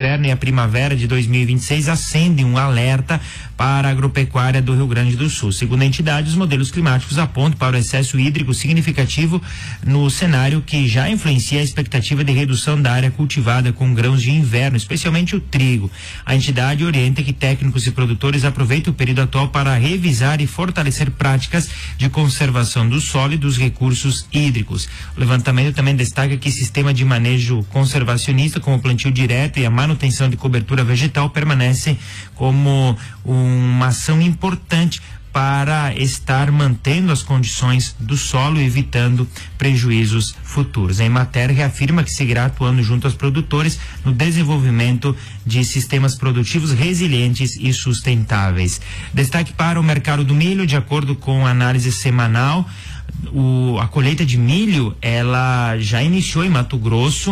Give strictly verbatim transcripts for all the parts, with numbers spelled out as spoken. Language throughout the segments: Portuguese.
inverno e a primavera de dois mil e vinte e seis acendem um alerta para a agropecuária do Rio Grande do Sul. Segundo a entidade, os modelos climáticos apontam para o excesso hídrico significativo no cenário que já influencia a expectativa de redução da área cultivada com grãos de inverno, especialmente o trigo. A entidade orienta que técnicos e produtores aproveitem o período atual para revisar e fortalecer práticas de conservação do solo e dos recursos hídricos. O levantamento também destaca que sistema de manejo conservacionista, como o plantio direto e a manutenção de cobertura vegetal, permanecem como uma ação importante para estar mantendo as condições do solo e evitando prejuízos futuros. A Emater reafirma que seguirá atuando junto aos produtores no desenvolvimento de sistemas produtivos resilientes e sustentáveis. Destaque para o mercado do milho, de acordo com a análise semanal, O, a colheita de milho, ela já iniciou em Mato Grosso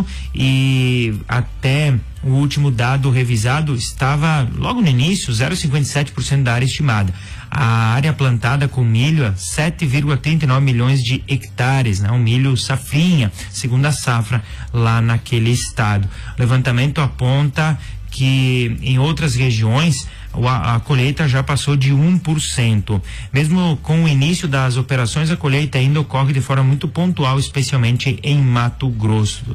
e até o último dado revisado estava logo no início, zero vírgula cinquenta e sete por cento da área estimada. A área plantada com milho é sete vírgula trinta e nove milhões de hectares, né? Um milho safrinha, segunda safra lá naquele estado. O levantamento aponta que em outras regiões a, a colheita já passou de um por cento. Mesmo com o início das operações, a colheita ainda ocorre de forma muito pontual, especialmente em Mato Grosso.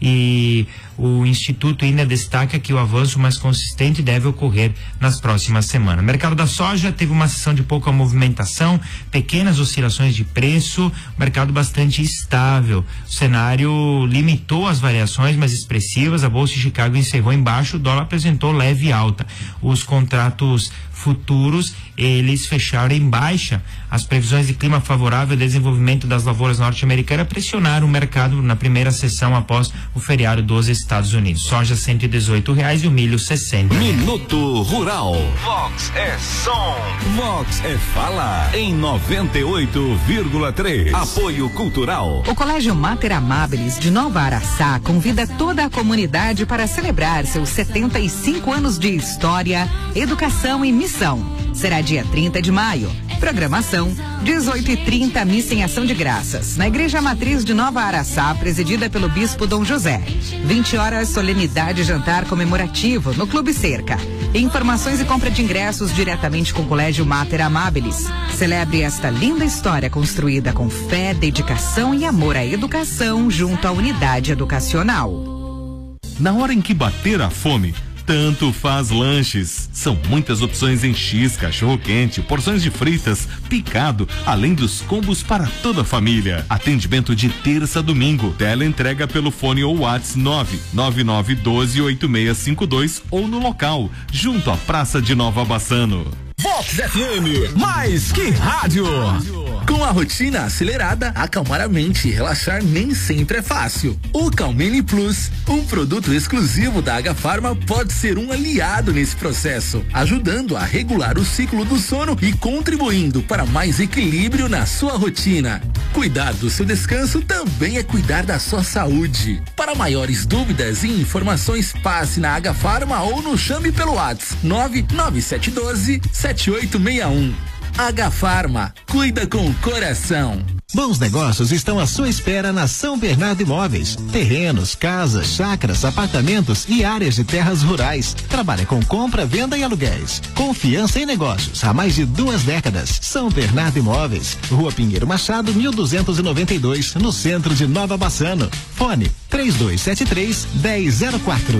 E o Instituto ainda destaca que o avanço mais consistente deve ocorrer nas próximas semanas. O mercado da soja teve uma sessão de pouca movimentação, pequenas oscilações de preço, mercado bastante estável. O cenário limitou as variações mais expressivas, a Bolsa de Chicago encerrou em baixo, o dólar apresentou leve alta. Os contratos futuros, eles fecharam em baixa. As previsões de clima favorável ao desenvolvimento das lavouras norte-americanas pressionaram o mercado na primeira sessão após o feriado dos Estados Unidos. Soja cento e dezoito reais e o milho sessenta. Minuto Rural. Vox é som. Vox é fala. Em noventa e oito vírgula três. Apoio Cultural. O Colégio Mater Amabilis de Nova Araçá convida toda a comunidade para celebrar seus setenta e cinco anos de história, educação e missão. Será dia trinta de maio. Programação: dezoito e trinta, missa em ação de graças, na Igreja Matriz de Nova Araçá, presidida pelo Bispo Dom José. vinte horas, solenidade e jantar comemorativo no Clube Cerca. Informações e compra de ingressos diretamente com o Colégio Mater Amabilis. Celebre esta linda história construída com fé, dedicação e amor à educação junto à unidade educacional. Na hora em que bater a fome, tanto faz lanches. São muitas opções em X, cachorro-quente, porções de fritas, picado, além dos combos para toda a família. Atendimento de terça a domingo. Tela entrega pelo fone ou WhatsApp nove nove nove um dois oito seis cinco dois ou no local, junto à Praça de Nova Bassano. Vox F M, mais que rádio. Com a rotina acelerada, acalmar a mente e relaxar nem sempre é fácil. O Calmene Plus, um produto exclusivo da Agafarma, pode ser um aliado nesse processo, ajudando a regular o ciclo do sono e contribuindo para mais equilíbrio na sua rotina. Cuidar do seu descanso também é cuidar da sua saúde. Para maiores dúvidas e informações, passe na Agafarma ou nos chame pelo WhatsApp nove nove sete um dois sete oito seis um. Agafarma, cuida com o coração. Bons negócios estão à sua espera na São Bernardo Imóveis. Terrenos, casas, chácaras, apartamentos e áreas de terras rurais. Trabalha com compra, venda e aluguéis. Confiança em negócios há mais de duas décadas. São Bernardo Imóveis, Rua Pinheiro Machado, mil duzentos e noventa e dois, no centro de Nova Bassano. Fone três dois sete três, um zero zero quatro.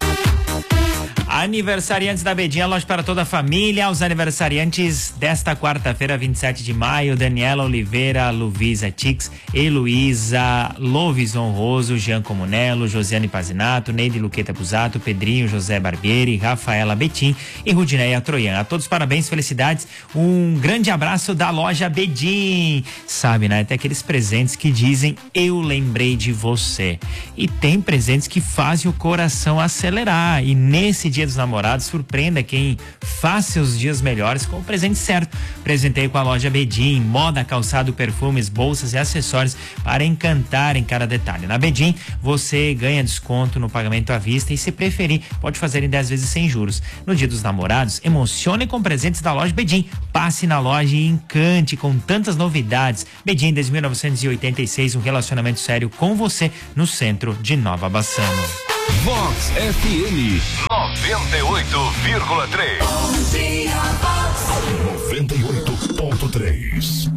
Aniversariantes da Bedinha, loja para toda a família. Os aniversariantes desta quarta-feira, vinte e sete de maio: Daniela Oliveira, Luvisa Tix, Heloísa Lovis Honroso, Jean Comunello, Josiane Pazinato, Neide Luqueta Busato, Pedrinho José Barbieri, Rafaela Betim e Rudineia Troian. A todos parabéns, felicidades, um grande abraço da loja Bedin. Sabe, né? Tem aqueles presentes que dizem: eu lembrei de você. E tem presentes que fazem o coração acelerar. E nesse dia dos Namorados, surpreenda quem faz seus dias melhores com o presente certo. Presentei com a loja Bedin, moda, calçado, perfumes, bolsas e acessórios para encantar em cada detalhe. Na Bedin, você ganha desconto no pagamento à vista e, se preferir, pode fazer em dez vezes sem juros. No dia dos Namorados, emocione com presentes da loja Bedin. Passe na loja e encante com tantas novidades. Bedin, desde mil novecentos e oitenta e seis, um relacionamento sério com você no centro de Nova Bassano. Vox F M noventa e oito vírgula três. noventa e oito ponto três.